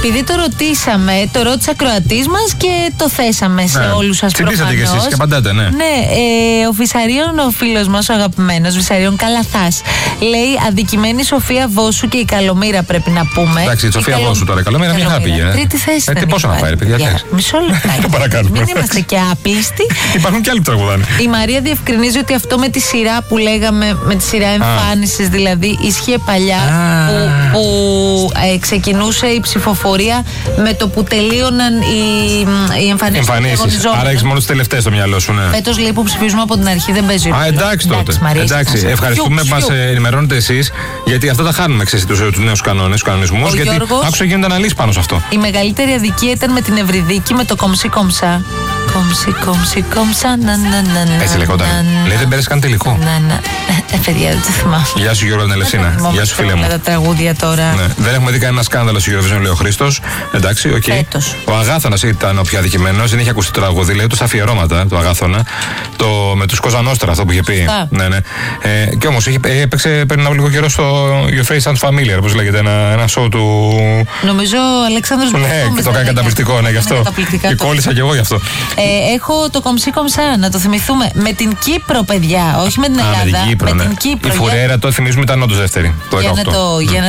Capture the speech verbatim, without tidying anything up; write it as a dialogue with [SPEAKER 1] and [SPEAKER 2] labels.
[SPEAKER 1] επειδή το ρωτήσαμε, το ρώτησε ακροατής μας και το θέσαμε σε
[SPEAKER 2] ναι.
[SPEAKER 1] όλους σας προφανώς.
[SPEAKER 2] Τσιμπήσατε κι εσείς και απαντάτε, ναι.
[SPEAKER 1] Ναι, ε, ο Βυσαρίων, ο φίλος μας, ο αγαπημένος Βυσαρίων Καλαθάς, λέει αδικημένη Σοφία Βόσου και η Καλομήρα πρέπει να πούμε.
[SPEAKER 2] Εντάξει, η Σοφία
[SPEAKER 1] Καλο...
[SPEAKER 2] Βόσου τώρα, η Καλομήρα μια χαρά πήγε.
[SPEAKER 1] Τρίτη θέση.
[SPEAKER 2] Ε, τι πόσο να πάει, παιδιά.
[SPEAKER 1] Για, μισό λεπτό. Μην είμαστε και άπλιστοι.
[SPEAKER 2] Υπάρχουν και άλλοι που τραγουδάνε.
[SPEAKER 1] Η Μαρία διευκρινίζει ότι αυτό με τη σειρά που λέγαμε, με τη σειρά εμφάνισης δηλαδή, ίσχυε παλιά που, που ε, ξεκινούσε η ψηφοφορία με το που τελείωναν οι, οι εμφανίσεις.
[SPEAKER 2] Εμφανίσεις. Άρα έχεις μόνο τις τελευταίες στο μυαλό σου, ναι.
[SPEAKER 1] Φέτος λέει που ψηφίζουμε από την αρχή δεν παίζει.
[SPEAKER 2] Α, εντάξει τότε. Εντάξει, Μαρία, εντάξει. Ευχαριστούμε που μας ενημερώνετε εσείς, γιατί αυτά τα χάνουμε, ξέρετε, τους νέους κανόνες, τους κανονισμούς. Γιατί Γιώργος, άκουσα γίνονται αναλύσεις πάνω σε αυτό.
[SPEAKER 1] Η μεγαλύτερη αδικία ήταν με την Ευρυδίκη με το κομψή κομψά. Κομψή, κομψή, κομψά, να, να, να, να.
[SPEAKER 2] Έτσι λέγονταν. Λέει δεν πέρασε καν τελικό.
[SPEAKER 1] Να, να. Ε, παιδιά, δεν το θυμάμαι.
[SPEAKER 2] Γεια σου Γιώργο Νελευσίνα. Γεια σου φίλε μου.
[SPEAKER 1] Τα τραγούδια τώρα.
[SPEAKER 2] Ναι. Δεν έχουμε δει κανένα σκάνδαλο στο Eurovision, λέει ο Χρήστος. Εντάξει, οκ. Okay. Ο Αγάθωνας ήταν ο πιο αδικημένος. Δεν είχε ακούσει το τραγούδι, λέει, τους αφιερώματα του Αγάθωνα. Το, με τους Κοζανόστρα, αυτό που είχε πει. Ναι, ναι. Ε, και όμως έπαιξε πριν από λίγο καιρό στο Your Face Sounds Familiar, όπως λέγεται, ένα, ένα show του.
[SPEAKER 1] Νομίζω ο Αλέξανδρος Μπουκόμης.
[SPEAKER 2] Ναι, και το έκανε καταπληκτικό, ναι, γι' αυτό. Και κόλλησα κι εγώ γι' αυτό.
[SPEAKER 1] Ε, έχω το κομψή κομψά, να το θυμηθούμε. Με την Κύπρο, παιδιά, όχι με την Ελλάδα.
[SPEAKER 2] Α, με την Κύπρο,
[SPEAKER 1] με
[SPEAKER 2] ναι.
[SPEAKER 1] την Κύπρο.
[SPEAKER 2] Η Φουρέρα, το θυμίζουμε, ήταν όντως δεύτερη. Το
[SPEAKER 1] για, να το, για να